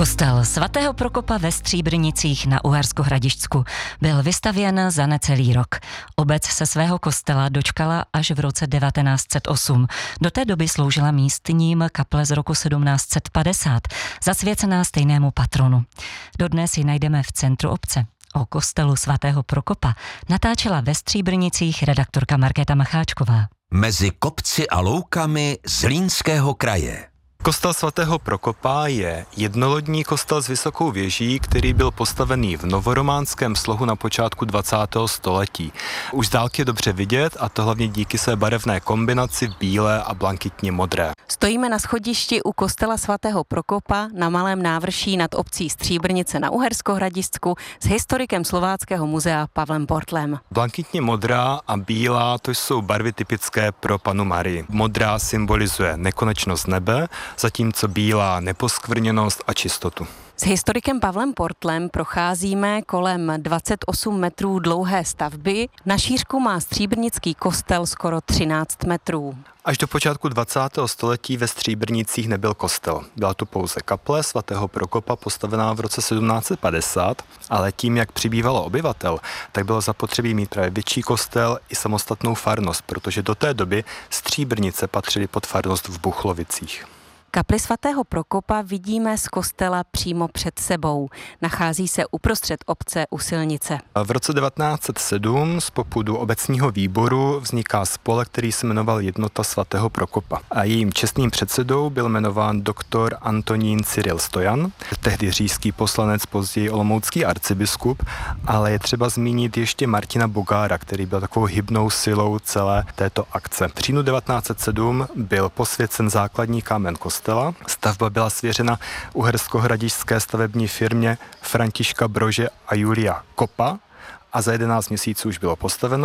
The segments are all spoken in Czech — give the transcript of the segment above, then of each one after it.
Kostel svatého Prokopa ve Stříbrnicích na Uhersko-Hradišťsku byl vystavěn za necelý rok. Obec se svého kostela dočkala až v roce 1908. Do té doby sloužila místním kaple z roku 1750, zasvěcená stejnému patronu. Dodnes ji najdeme v centru obce. O kostelu svatého Prokopa natáčela ve Stříbrnicích redaktorka Markéta Macháčková. Mezi kopci a loukami Zlínského kraje. Kostel svatého Prokopa je jednolodní kostel s vysokou věží, který byl postavený v novorománském slohu na počátku 20. století. Už z dálky je dobře vidět, a to hlavně díky své barevné kombinaci bílé a blankitně modré. Stojíme na schodišti u kostela svatého Prokopa na malém návrší nad obcí Stříbrnice na Uhersko-Hradišťsku s historikem Slováckého muzea Pavlem Portlem. Blankitně modrá a bílá, to jsou barvy typické pro Pannu Marii. Modrá symbolizuje nekonečnost nebe, zatímco bílá neposkvrněnost a čistotu. S historikem Pavlem Portlem procházíme kolem 28 metrů dlouhé stavby. Na šířku má stříbrnický kostel skoro 13 metrů. Až do počátku 20. století ve Stříbrnicích nebyl kostel. Byla tu pouze kaple svatého Prokopa postavená v roce 1750, ale tím, jak přibývalo obyvatel, tak bylo zapotřebí mít právě větší kostel i samostatnou farnost, protože do té doby Stříbrnice patřily pod farnost v Buchlovicích. Kapli svatého Prokopa vidíme z kostela přímo před sebou. Nachází se uprostřed obce u silnice. V roce 1907 z popudu obecního výboru vzniká spolek, který se jmenoval Jednota svatého Prokopa. A jejím čestným předsedou byl jmenován doktor Antonín Cyril Stojan, tehdy říšský poslanec, později olomoucký arcibiskup, ale je třeba zmínit ještě Martina Bogára, který byl takovou hybnou silou celé této akce. V říjnu 1907 byl posvěcen základní kámen kostela. Stavba byla svěřena uhersko-hradišťské stavební firmě Františka Brože a Julia Kopa a za 11 měsíců už bylo postaveno.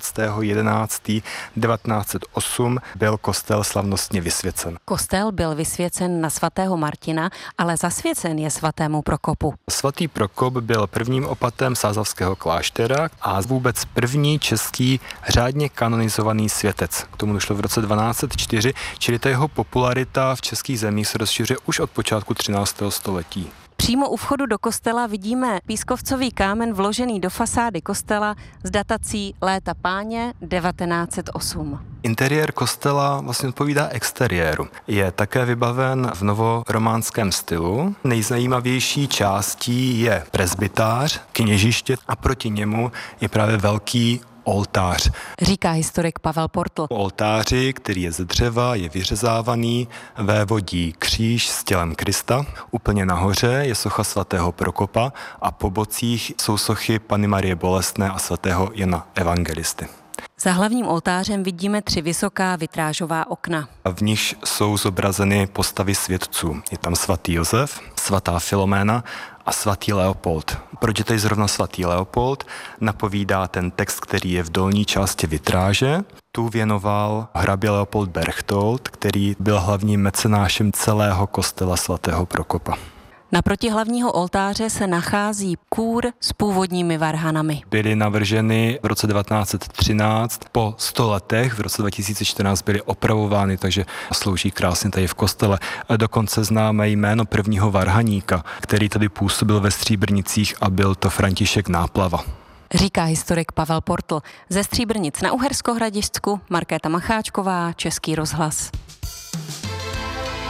11.11.1908 byl kostel slavnostně vysvěcen. Kostel byl vysvěcen na svatého Martina, ale zasvěcen je svatému Prokopu. Svatý Prokop byl prvním opatem sázavského kláštera a vůbec první český řádně kanonizovaný světec. K tomu došlo v roce 1204, čili ta jeho popularita v českých zemích se rozšiřuje už od počátku 13. století. Přímo u vchodu do kostela vidíme pískovcový kámen vložený do fasády kostela s datací Léta Páně 1908. Interiér kostela vlastně odpovídá exteriéru. Je také vybaven v novorománském stylu. Nejzajímavější částí je presbytář, kněžiště a proti němu je právě velký oltář. Říká historik Pavel Portl. Oltáři, který je ze dřeva, je vyřezávaný, vévodí kříž s tělem Krista. Úplně nahoře je socha svatého Prokopa a po bocích jsou sochy Panny Marie Bolestné a svatého Jana Evangelisty. Za hlavním oltářem vidíme 3 vysoká vitrážová okna. V nich jsou zobrazeny postavy světců. Je tam svatý Josef, svatá Filoména a svatý Leopold. Proč je tady zrovna svatý Leopold? Napovídá ten text, který je v dolní části vitráže. Tu věnoval hrabě Leopold Berchtold, který byl hlavním mecenášem celého kostela svatého Prokopa. Naproti hlavního oltáře se nachází kůr s původními varhanami. Byly navrženy v roce 1913, po 100 letech, v roce 2014 byly opravovány, takže slouží krásně tady v kostele. Dokonce známe jméno prvního varhaníka, který tady působil ve Stříbrnicích, a byl to František Náplava. Říká historik Pavel Portl. Ze Stříbrnic na Uhersko-Hradišťsku Markéta Macháčková, Český rozhlas.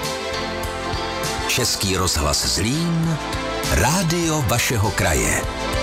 Český rozhlas Zlín, rádio vašeho kraje.